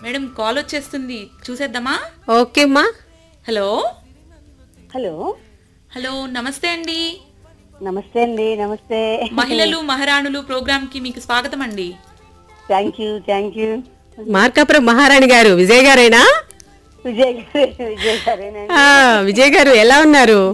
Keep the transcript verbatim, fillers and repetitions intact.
Madam call వచ్చేస్తుంది, చూసేద్దామా? Okay అమ్మా. హలో హలో హలో నమస్తే అండి. నమస్తే అండి. నమస్తే. మహిళలు మహారాణులు ప్రోగ్రామ్ కి మీకు స్వాగతం అండి. Thank you thank you. Markapuram మహారాణి గారు విజయ్ గారేనా? విజయ్ గారు విజయ్ గారేనండి. ఆ, విజయ్ గారు ఎలా ఉన్నారు?